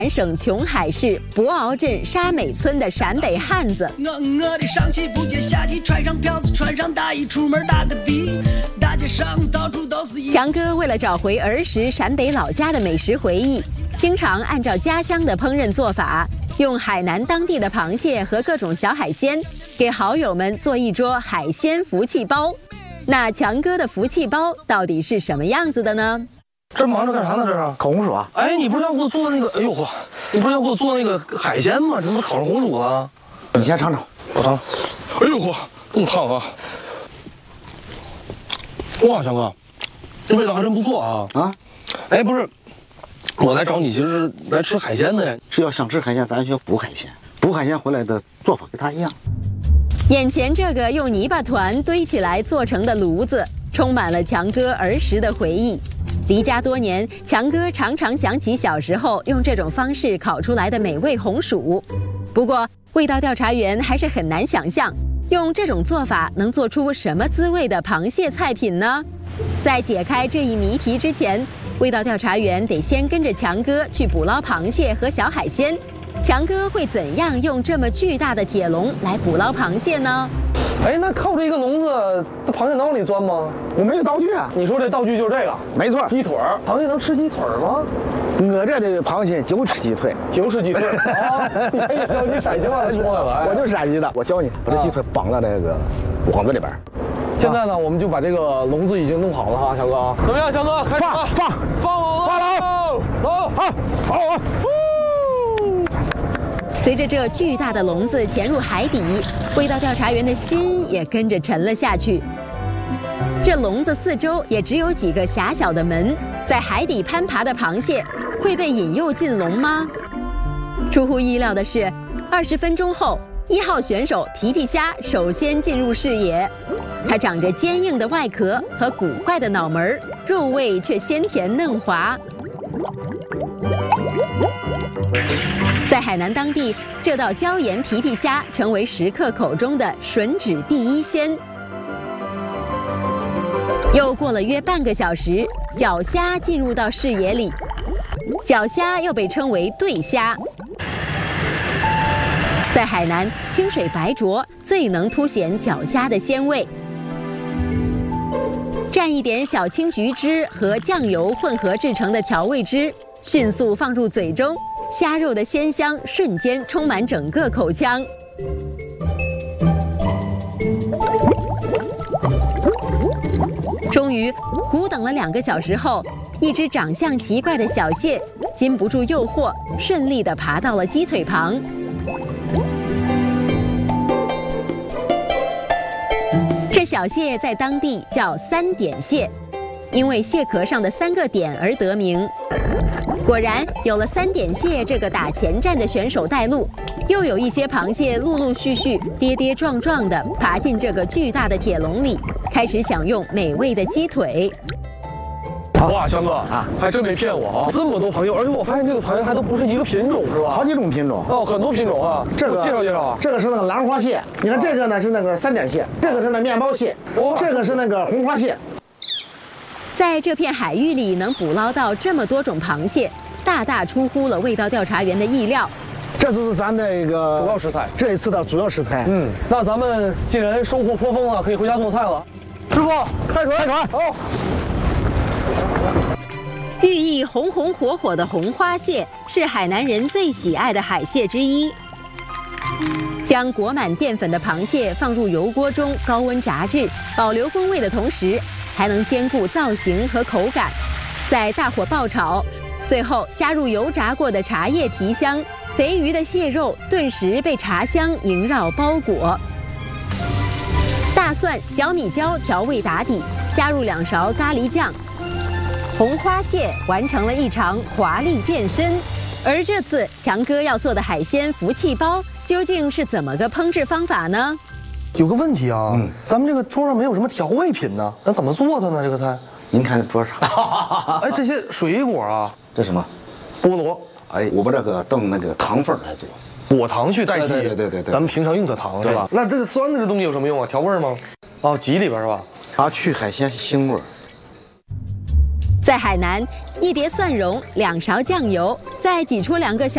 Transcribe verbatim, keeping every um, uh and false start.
省琼海市博鳌镇沙美村的陕北汉子。 我我的上气不接下气，穿上票子，穿上大衣，出门打个的，大街上到处都是一。 强哥为了找回儿时陕北老家的美食回忆，经常按照家乡的烹饪做法，用海南当地的螃蟹和各种小海鲜，给好友们做一桌海鲜福气包。那强哥的福气包到底是什么样子的呢？ 这忙着干啥呢？这是烤红薯啊！ 哎，你不是要给我做那个？哎呦嚯，你不是要给我做那个海鲜吗？怎么烤成红薯了？ 你先尝尝， 我尝。哎呦嚯，这么烫啊！哇，强哥，这味道还真不错啊！啊，哎，不是，我来找你其实是来吃海鲜的呀。 是要想吃海鲜，咱需要补海鲜，补海鲜回来的做法跟他一样。 眼前这个用泥巴团堆起来做成的炉子，充满了强哥儿时的回忆。离家多年，强哥常常想起小时候用这种方式烤出来的美味红薯。不过，味道调查员还是很难想象，用这种做法能做出什么滋味的螃蟹菜品呢？在解开这一谜题之前，味道调查员得先跟着强哥去捕捞螃蟹和小海鲜。强哥会怎样用这么巨大的铁笼来捕捞螃蟹呢？ 哎，那靠着一个笼子，这螃蟹能往里钻吗？ 我没有道具啊。 你说这道具就是这个？ 没错， 鸡腿儿。螃蟹能吃鸡腿吗？ 我这的螃蟹就吃鸡腿， 就吃鸡腿。啊，你教你陕西话来说了， 我就是陕西的。我教你把这鸡腿绑到这个网子里边。 现在呢，我们就把这个笼子已经弄好了哈，强哥。怎么样，强哥？开始放放放网了， 放了， 走， 好，好。 随着这巨大的笼子潜入海底，味道调查员的心也跟着沉了下去。这笼子四周也只有几个狭小的门，在海底攀爬的螃蟹会被引诱进笼吗？出乎意料的是，二十分钟后，一号选手皮皮虾首先进入视野。它长着坚硬的外壳和古怪的脑门，肉味却鲜甜嫩滑。在海南当地，这道椒盐皮皮虾成为食客口中的吮指第一鲜。又过了约半个小时，脚虾进入到视野里。脚虾又被称为对虾。在海南，清水白灼最能凸显脚虾的鲜味。蘸一点小青桔汁和酱油混合制成的调味汁，迅速放入嘴中。虾肉的鲜香瞬间充满整个口腔。终于，苦等了两个小时后，一只长相奇怪的小蟹禁不住诱惑，顺利地爬到了鸡腿旁。这小蟹在当地叫三点蟹，因为蟹壳上的三个点而得名。果然，有了三点蟹这个打前站的选手带路，又有一些螃蟹陆陆续续、跌跌撞撞地爬进这个巨大的铁笼里，开始享用美味的鸡腿。 哇，强哥啊，还真没骗我啊！这么多螃蟹，而且我发现这个螃蟹还都不是一个品种，是吧？ 好几种品种哦，很多品种啊。 这个介绍介绍啊。 这个是那个兰花蟹，你看这个呢是那个三点蟹，这个是那面包蟹，这个是那个红花蟹。 在这片海域里能捕捞到这么多种螃蟹，大大出乎了味道调查员的意料。 这就是咱的一个主要食材， 这一次的主要食材。 嗯，那咱们既然收获颇丰了，可以回家做菜了。师傅，开船，开船，好。 寓意红红火火的红花蟹是海南人最喜爱的海蟹之一。将裹满淀粉的螃蟹放入油锅中高温炸制，保留风味的同时，还能兼顾造型和口感。再大火爆炒，最后加入油炸过的茶叶提香，肥鱼的蟹肉顿时被茶香萦绕包裹。大蒜、小米椒调味打底，加入两勺咖喱酱。红花蟹完成了一场华丽变身。而这次强哥要做的海鲜福气包究竟是怎么个烹制方法呢？ 有个问题啊，嗯、咱们这个桌上没有什么调味品呢，那怎么做的呢？这个菜？ 您看桌上， 哎，这些水果啊， 这什么？ 菠萝。 哎，我把这个当那个糖粉来做， 果糖去代替， 对对对对对， 咱们平常用的糖是吧？那这个酸的这东西有什么用啊？调味吗？哦，挤里边是吧？ 它去海鲜腥味。 在海南，一碟蒜蓉，两勺酱油，再挤出两个小。